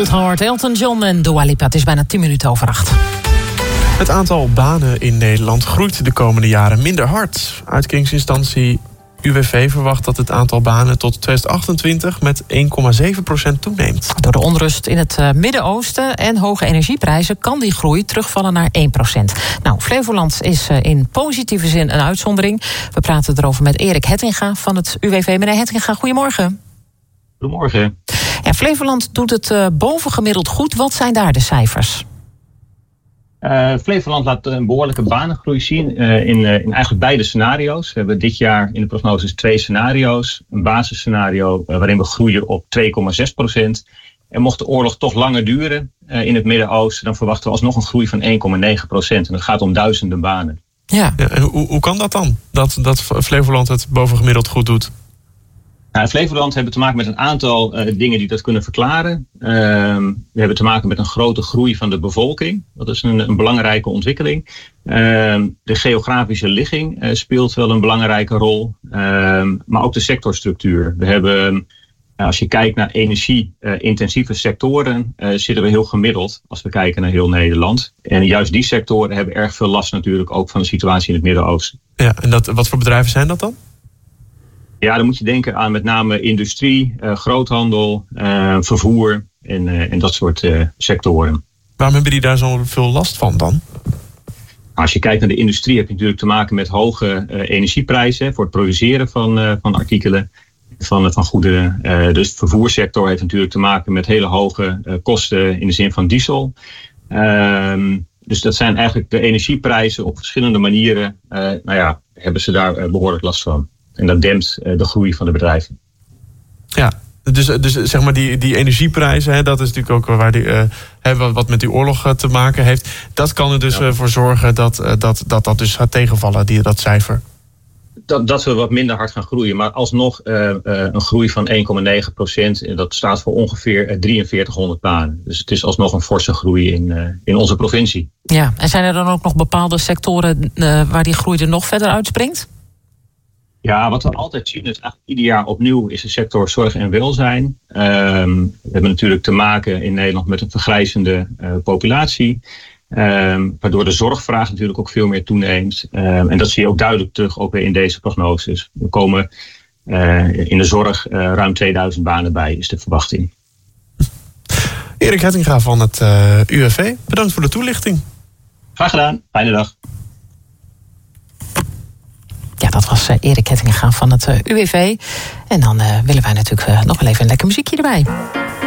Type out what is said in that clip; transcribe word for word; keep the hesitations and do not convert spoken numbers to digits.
goed gehoord. Elton John en Dua Lipa. Het is bijna tien minuten over acht. Het aantal banen in Nederland groeit de komende jaren minder hard. Uitkeringsinstantie U W V verwacht dat het aantal banen tot tweeduizend achtentwintig met één komma zeven procent toeneemt. Door de onrust in het uh, Midden-Oosten en hoge energieprijzen kan die groei terugvallen naar één procent. Nou, Flevoland is uh, in positieve zin een uitzondering. We praten erover met Erik Hettinga van het U W V. Meneer Hettinga, goedemorgen. Goedemorgen. Ja, Flevoland doet het uh, bovengemiddeld goed. Wat zijn daar de cijfers? Uh, Flevoland laat een behoorlijke banengroei zien uh, in, uh, in eigenlijk beide scenario's. We hebben dit jaar in de prognoses twee scenario's. Een basisscenario uh, waarin we groeien op twee komma zes procent. En mocht de oorlog toch langer duren uh, in het Midden-Oosten, dan verwachten we alsnog een groei van één komma negen procent. En het gaat om duizenden banen. Ja. Ja, en hoe, hoe kan dat dan? Dat, dat Flevoland het bovengemiddeld goed doet? Nou, in Flevoland hebben we te maken met een aantal uh, dingen die dat kunnen verklaren. Uh, we hebben te maken met een grote groei van de bevolking. Dat is een, een belangrijke ontwikkeling. Uh, de geografische ligging uh, speelt wel een belangrijke rol. Uh, maar ook de sectorstructuur. We hebben, uh, als je kijkt naar energie-intensieve uh, sectoren, uh, zitten we heel gemiddeld als we kijken naar heel Nederland. En juist die sectoren hebben erg veel last natuurlijk ook van de situatie in het Midden-Oosten. Ja, en dat, wat voor bedrijven zijn dat dan? Ja, dan moet je denken aan met name industrie, uh, groothandel, uh, vervoer en, uh, en dat soort uh, sectoren. Waarom hebben die daar zo veel last van dan? Als je kijkt naar de industrie heb je natuurlijk te maken met hoge uh, energieprijzen voor het produceren van, uh, van artikelen, van, van goederen. Uh, dus de vervoerssector heeft natuurlijk te maken met hele hoge uh, kosten in de zin van diesel. Uh, dus dat zijn eigenlijk de energieprijzen op verschillende manieren. Uh, nou ja, hebben ze daar uh, behoorlijk last van. En dat dempt uh, de groei van de bedrijven. Ja, dus, dus zeg maar die, die energieprijzen, hè, dat is natuurlijk ook waar die, uh, hè, wat met die oorlog uh, te maken heeft. Dat kan er dus ja. uh, voor zorgen dat, uh, dat, dat dat dus gaat tegenvallen, die, dat cijfer. Dat, dat we wat minder hard gaan groeien. Maar alsnog uh, uh, een groei van één komma negen procent. En dat staat voor ongeveer uh, drieënveertighonderd banen. Dus het is alsnog een forse groei in, uh, in onze provincie. Ja, en zijn er dan ook nog bepaalde sectoren uh, waar die groei er nog verder uitspringt? Ja, wat we altijd zien is eigenlijk ieder jaar opnieuw is de sector zorg en welzijn. Um, we hebben natuurlijk te maken in Nederland met een vergrijzende uh, populatie. Um, waardoor de zorgvraag natuurlijk ook veel meer toeneemt. Um, en dat zie je ook duidelijk terug ook weer in deze prognoses. Er komen uh, in de zorg uh, ruim tweeduizend banen bij, is de verwachting. Erik Hettinga van het uh, U W V, bedankt voor de toelichting. Graag gedaan, fijne dag. Ja, dat was uh, Erik Hettinga van het uh, U W V. En dan uh, willen wij natuurlijk uh, nog wel even een lekker muziekje erbij.